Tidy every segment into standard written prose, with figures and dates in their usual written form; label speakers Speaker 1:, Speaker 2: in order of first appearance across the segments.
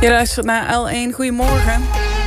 Speaker 1: Je luistert naar L1. Goedemorgen.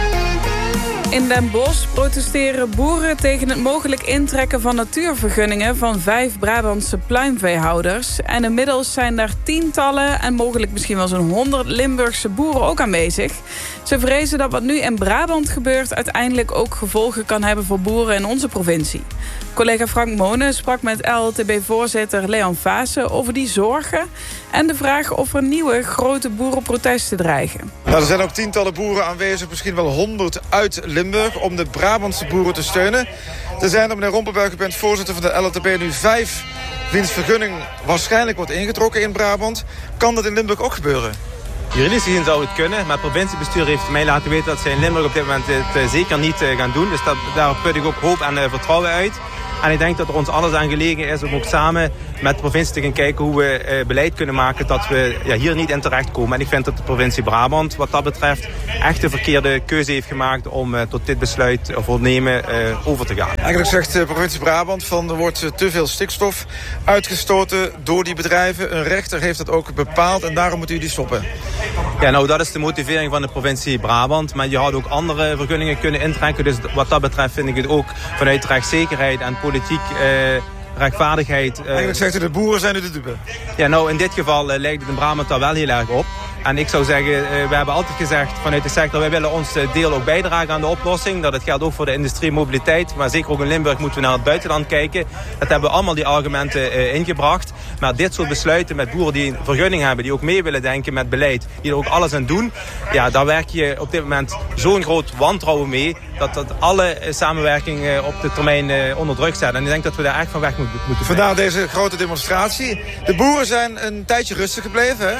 Speaker 1: In Den Bosch protesteren boeren tegen het mogelijk intrekken van natuurvergunningen van 5 Brabantse pluimveehouders. En inmiddels zijn daar tientallen en mogelijk misschien wel zo'n 100 Limburgse boeren ook aanwezig. Ze vrezen dat wat nu in Brabant gebeurt uiteindelijk ook gevolgen kan hebben voor boeren in onze provincie. Collega Frank Monen sprak met LLTB-voorzitter Leon Vaassen over die zorgen en de vraag of er nieuwe grote boerenprotesten dreigen.
Speaker 2: Nou, er zijn ook tientallen boeren aanwezig, misschien wel 100 uit Limburg, om de Brabantse boeren te steunen. Er zijn er, meneer Rompelberg, u bent voorzitter van de LLTB, nu 5 wiens vergunning waarschijnlijk wordt ingetrokken in Brabant. Kan dat in Limburg ook gebeuren?
Speaker 3: Juridisch gezien zou het kunnen, maar het provinciebestuur heeft mij laten weten dat ze in Limburg op dit moment het zeker niet gaan doen. Dus daar put ik ook hoop en vertrouwen uit. En ik denk dat er ons alles aan gelegen is om ook samen met de provincie te gaan kijken hoe we beleid kunnen maken dat we hier niet in terechtkomen. En ik vind dat de provincie Brabant wat dat betreft echt de verkeerde keuze heeft gemaakt om tot dit besluit voornemen over te gaan.
Speaker 2: Eigenlijk zegt de provincie Brabant van er wordt te veel stikstof uitgestoten door die bedrijven. Een rechter heeft dat ook bepaald en daarom moet u die stoppen.
Speaker 3: Ja, nou dat is de motivering van de provincie Brabant. Maar je had ook andere vergunningen kunnen intrekken. Dus wat dat betreft vind ik het ook vanuit rechtszekerheid en politiek rechtvaardigheid.
Speaker 2: Eigenlijk zegt u de boeren zijn nu de dupe.
Speaker 3: Ja, nou in dit geval lijkt het in Brabant daar wel heel erg op. En ik zou zeggen, we hebben altijd gezegd vanuit de sector, wij willen ons deel ook bijdragen aan de oplossing. Dat geldt ook voor de industrie mobiliteit. Maar zeker ook in Limburg moeten we naar het buitenland kijken. Dat hebben we allemaal die argumenten ingebracht. Maar dit soort besluiten met boeren die een vergunning hebben, die ook mee willen denken met beleid, die er ook alles aan doen. Ja, daar werk je op dit moment zo'n groot wantrouwen mee, dat alle samenwerking op de termijn onder druk staat. En ik denk dat we daar echt van weg moeten.
Speaker 2: Vandaar deze grote demonstratie. De boeren zijn een tijdje rustig gebleven, hè?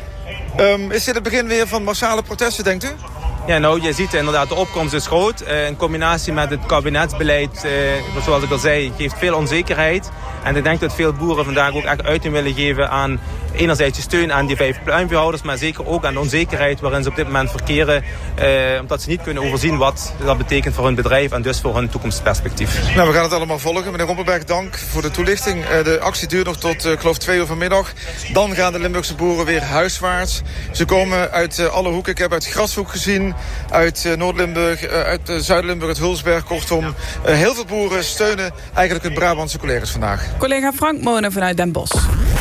Speaker 2: Is dit het begin weer van massale protesten, denkt u?
Speaker 3: Ja, nou, je ziet inderdaad, de opkomst is groot. In combinatie met het kabinetsbeleid, zoals ik al zei, geeft veel onzekerheid. En ik denk dat veel boeren vandaag ook echt uiting willen geven aan enerzijds de steun aan die 5 pluimveehouders, maar zeker ook aan de onzekerheid waarin ze op dit moment verkeren. Omdat ze niet kunnen overzien wat dat betekent voor hun bedrijf en dus voor hun toekomstperspectief.
Speaker 2: Nou, we gaan het allemaal volgen. Meneer Rompelberg, dank voor de toelichting. De actie duurt nog tot, ik geloof, 2 uur vanmiddag. Dan gaan de Limburgse boeren weer huiswaarts. Ze komen uit alle hoeken. Ik heb uit Grashoek gezien, uit Noord-Limburg, uit Zuid-Limburg, uit Hulsberg. Kortom, heel veel boeren steunen eigenlijk hun Brabantse collega's vandaag.
Speaker 1: Collega Frank Monen vanuit Den Bosch.